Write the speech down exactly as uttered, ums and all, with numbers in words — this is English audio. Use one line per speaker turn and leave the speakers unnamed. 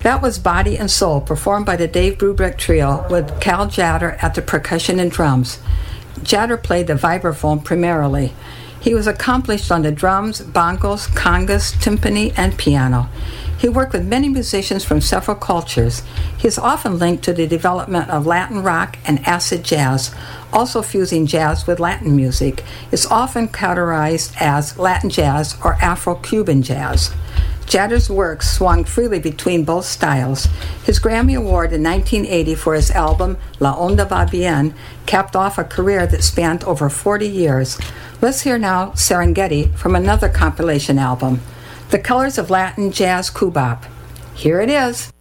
That was Body and Soul, performed by the Dave Brubeck Trio with Cal Tjader at the percussion and drums. Tjader played the vibraphone primarily. He was accomplished on the drums, bongos, congas, timpani, and piano. He worked with many musicians from several cultures. He is often linked to the development of Latin rock and acid jazz, also fusing jazz with Latin music. It's often categorized as Latin jazz or Afro-Cuban jazz. Tjader's work swung freely between both styles. His Grammy Award in nineteen eighty for his album La Onda Va Bien capped off a career that spanned over forty years. Let's hear now Serengeti from another compilation album, The Colors of Latin Jazz Cubop. Here it is.